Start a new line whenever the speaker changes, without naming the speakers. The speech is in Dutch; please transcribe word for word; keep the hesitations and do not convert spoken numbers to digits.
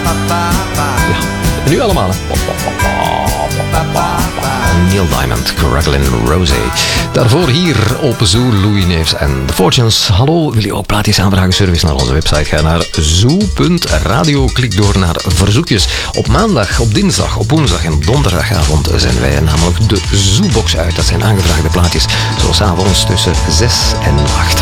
Ja, nu allemaal, hè. Neil Diamond, Cracklin' Rosé. Daarvoor hier op Zoo, Louis Neefs en The Fortunes. Hallo, wil je ook plaatjes aanvragen? Service naar onze website. Ga naar zoo punt radio. Klik door naar verzoekjes. Op maandag, op dinsdag, op woensdag en op donderdagavond zijn wij namelijk de Zoobox uit. Dat zijn aangevraagde plaatjes, zoals avonds tussen zes en acht.